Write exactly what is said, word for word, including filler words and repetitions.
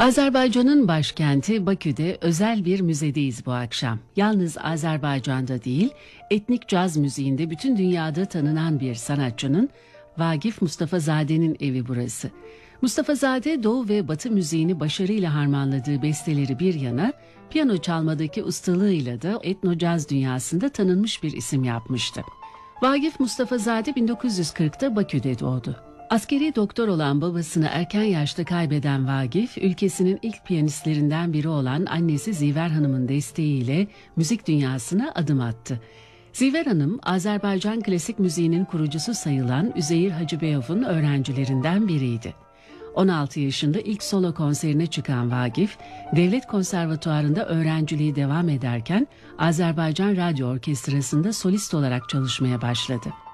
Azerbaycan'ın başkenti Bakü'de özel bir müzedeyiz bu akşam. Yalnız Azerbaycan'da değil, etnik caz müziğinde bütün dünyada tanınan bir sanatçının, Vagif Mustafazade'nin evi burası. Mustafazade, Doğu ve Batı müziğini başarıyla harmanladığı besteleri bir yana, piyano çalmadaki ustalığıyla da etno caz dünyasında tanınmış bir isim yapmıştı. Vagif Mustafazade bin dokuz yüz kırkta Bakü'de doğdu. Askeri doktor olan babasını erken yaşta kaybeden Vagif, ülkesinin ilk piyanistlerinden biri olan annesi Ziver Hanım'ın desteğiyle müzik dünyasına adım attı. Ziver Hanım, Azerbaycan klasik müziğinin kurucusu sayılan Üzeyir Hacıbeyov'un öğrencilerinden biriydi. on altı yaşında ilk solo konserine çıkan Vagif, Devlet Konservatuarı'nda öğrenciliği devam ederken Azerbaycan Radyo Orkestrası'nda solist olarak çalışmaya başladı.